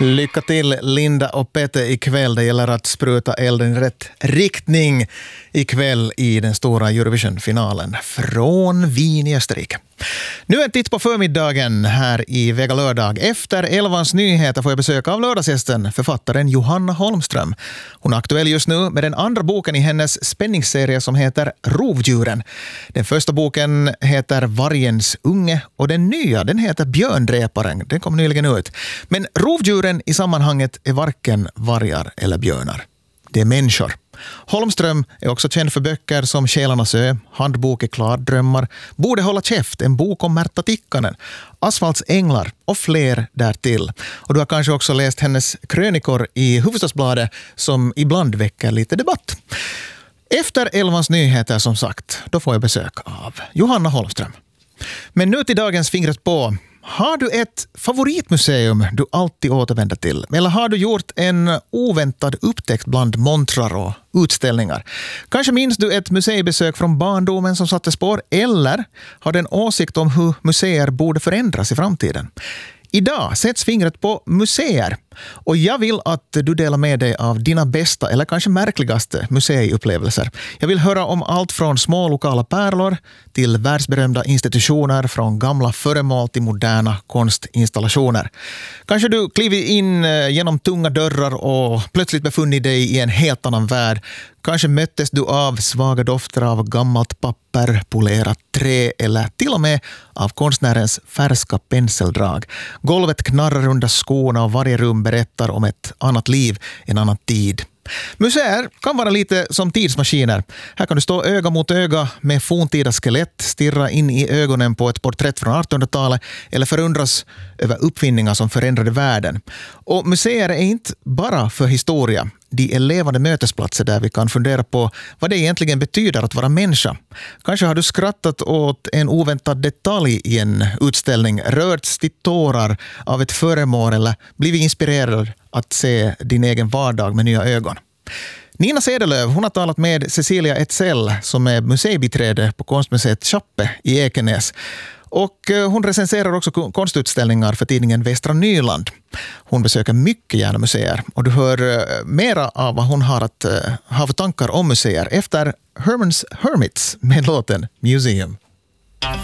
Lycka till Linda och Peter ikväll. Det gäller att spruta elden i rätt riktning ikväll i den stora Eurovision-finalen från Wien i Österrike. Nu en titt på förmiddagen här i Vega lördag. Efter 11:s nyheter får jag besök av lördagsgästen, författaren Johanna Holmström. Hon är aktuell just nu med den andra boken i hennes spänningsserie som heter Rovdjuren. Den första boken heter Vargens unge och den nya den heter Björndräparen. Den kom nyligen ut. Men rovdjuren i sammanhanget är varken vargar eller björnar. Det är människor. Holmström är också känd för böcker som Själarnas ö, Handbok är klardrömmar, Borde hålla käft, en bok om Märta Tikkanen, Asfaltsänglar och fler därtill. Och du har kanske också läst hennes krönikor i Hufvudstadsbladet som ibland väcker lite debatt. Efter 11:s nyheter som sagt, då får jag besök av Johanna Holmström. Men nu till dagens fingret på. Har du ett favoritmuseum du alltid återvänder till? Eller har du gjort en oväntad upptäckt bland montrar och utställningar? Kanske minns du ett museibesök från barndomen som satte spår? Eller har du en åsikt om hur museer borde förändras i framtiden? Idag sätts fingret på museer och jag vill att du delar med dig av dina bästa eller kanske märkligaste museiupplevelser. Jag vill höra om allt från små lokala pärlor till världsberömda institutioner, från gamla föremål till moderna konstinstallationer. Kanske du klivit in genom tunga dörrar och plötsligt befunnit dig i en helt annan värld. Kanske möttes du av svaga dofter av gammalt papper, polerat trä eller till och med av konstnärens färska penseldrag. Golvet knarrar under skorna och varje rum berättar om ett annat liv, en annan tid. Museer kan vara lite som tidsmaskiner. Här kan du stå öga mot öga med forntida skelett, stirra in i ögonen på ett porträtt från 1800-talet eller förundras över uppfinningar som förändrade världen. Och museer är inte bara för historia. De är levande mötesplatser där vi kan fundera på vad det egentligen betyder att vara människa. Kanske har du skrattat åt en oväntad detalj i en utställning, rörts till tårar av ett föremål eller blivit inspirerad att se din egen vardag med nya ögon. Nina Sedelöv, hon har talat med Cecilia Etzell som är museibiträde på konstmuseet Chappe i Ekenäs. Och hon recenserar också konstutställningar för tidningen Västra Nyland. Hon besöker mycket gärna museer och du hör mera av vad hon har att ha för tankar om museer efter Herman's Hermits med låten Museum.